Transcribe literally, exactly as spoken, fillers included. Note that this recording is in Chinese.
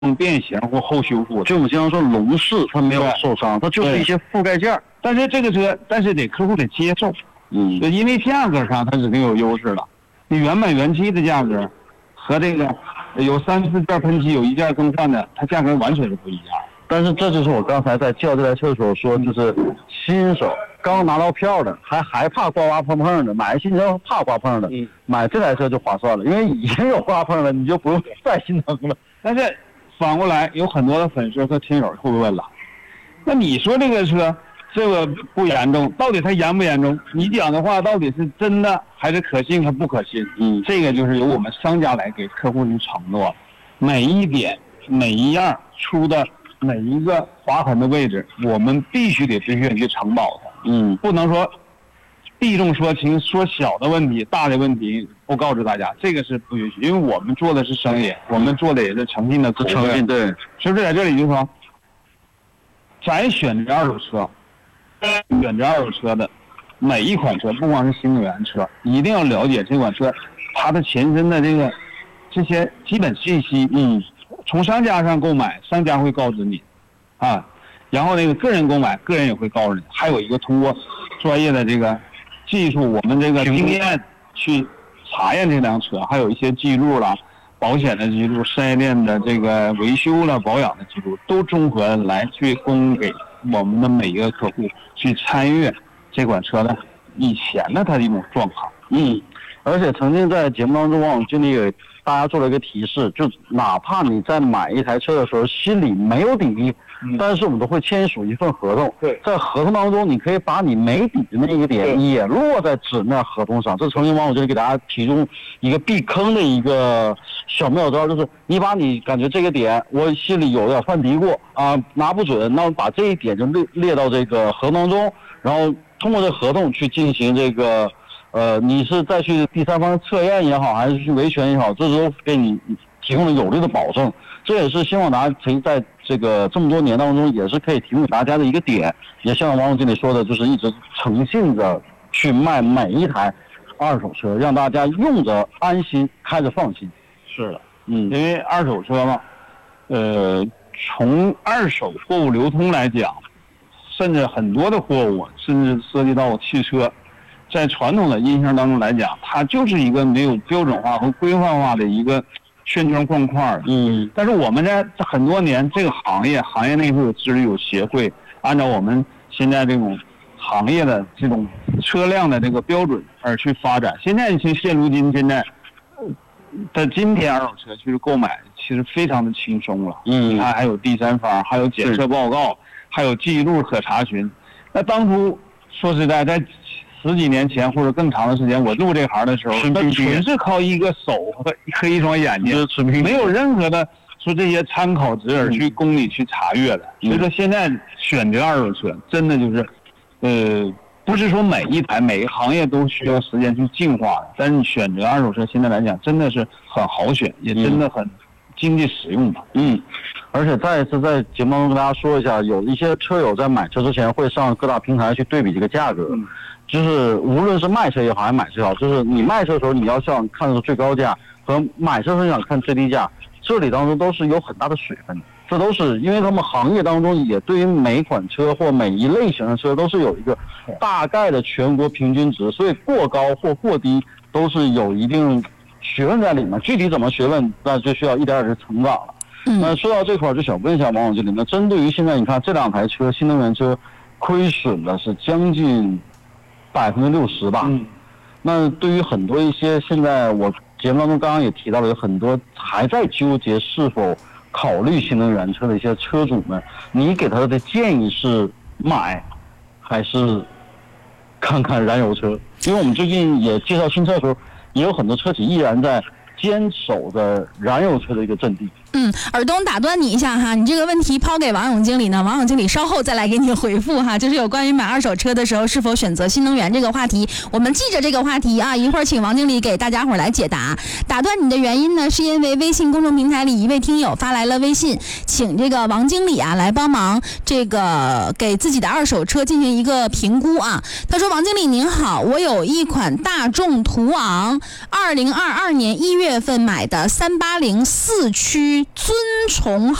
变形或后修复， 就我们经常说笼式，它没有受伤，它就是一些覆盖件。 但是这个车，但是得客户得接受， 嗯， 因为价格上它肯定有优势了。你原版原漆的价格和这个有三四件喷漆有一件更换的，它价格完全是不一样。 但是这就是我刚才在叫这台车的时候说，就是新手刚拿到票的，还害怕刮刮碰碰的，买新车怕刮碰的，嗯，买这台车就划算了，因为已经有刮碰了，你就不用再心疼了。 但是反过来，有很多的粉丝和听友会问了，那你说这个车这个不严重，到底它严不严重？你讲的话到底是真的还是可信和不可信？嗯，这个就是由我们商家来给客户去承诺，每一点每一样出的每一个划痕的位置，我们必须得对确去承保它。嗯，不能说避重说轻，说小的问题、大的问题不告知大家，这个是不允许，因为我们做的是生意，我们做的也是诚信的口诚信。对， 是不是在这里就说，咱选择二手车，选择二手车的每一款车，不光是新能源车，一定要了解这款车它的前身的这个这些基本信息。嗯。从商家上购买，商家会告知你，啊，然后那个个人购买，个人也会告诉你。还有一个通过专业的这个技术，我们这个经验去查验这辆车，还有一些记录啦，保险的记录、四 S店的这个维修了、保养的记录，都综合来去供给我们的每一个客户去参阅这款车的以前的它的一种状况。 嗯，而且曾经在节目当中，王总经理给大家做了一个提示，就哪怕你在买一台车的时候心里没有底，嗯、但是我们都会签署一份合同。对，在合同当中，你可以把你没底的那一点也落在纸面合同上。这曾经王总经理给大家提供一个避坑的一个小妙招，就是你把你感觉这个点我心里有点犯嘀咕啊，拿不准，那我把这一点就列列到这个合同当中，然后通过这合同去进行这个。呃，你是再去第三方测验也好，还是去维权也好，这都给你提供了有力的保证。这也是希望大家可以在这个这么多年当中，也是可以提供给大家的一个点。也像王总经理说的，就是一直诚信的去卖每一台二手车，让大家用着安心，开着放心。 是的，嗯，因为二手车嘛，呃，从二手货物流通来讲，甚至很多的货物，甚至涉及到汽车。在传统的印象当中来讲，它就是一个没有标准化和规范化的一个圈圈框框。嗯，但是我们在很多年这个行业，行业内部有支旅有协会，按照我们现在这种行业的这种车辆的这个标准而去发展。现在其实现如今现在，在今天二手车其实购买其实非常的轻松了。嗯，它还有第三方，还有检测报告，还有记录可查询。那当初说实在在。十几年前或者更长的时间，我入这行的时候，那纯是靠一个手和和一双眼睛，没有任何的说这些参考值而去供你去查阅的。所以说现在选择二手车，真的就是，呃，不是说每一台每个行业都需要时间去进化的，但是你选择二手车现在来讲，真的是很好选，也真的很经济实用吧。 嗯，而且再一次在节目当中跟大家说一下，有一些车友在买车之前会上各大平台去对比这个价格。嗯，就是无论是卖车也好，还是买车也好，就是你卖车的时候你要想看的是最高价，和买车的时候想看最低价，这里当中都是有很大的水分的。这都是因为他们行业当中也对于每款车或每一类型的车都是有一个大概的全国平均值，所以过高或过低都是有一定学问在里面。具体怎么学问，那就需要一点点的成长了。嗯、那说到这块，就想问一下王总经理，那针对于现在你看这两台车新能源车亏损的是将近百分之六十吧。嗯，那对于很多一些现在我节目当中刚刚也提到了，有很多还在纠结是否考虑新能源车的一些车主们，你给他的建议是买还是看看燃油车？因为我们最近也介绍新车的时候，也有很多车企依然在坚守着燃油车的一个阵地。 嗯，尔东打断你一下哈，你这个问题抛给王勇经理呢，王勇经理稍后再来给你回复哈，就是有关于买二手车的时候是否选择新能源这个话题，我们记着这个话题啊，一会儿请王经理给大家伙来解答。打断你的原因呢，是因为微信公众平台里一位听友发来了微信，请这个王经理啊来帮忙这个给自己的二手车进行一个评估啊。他说：王经理您好，我有一款大众途昂，二零二二年一月份买的三八零四驱须遵从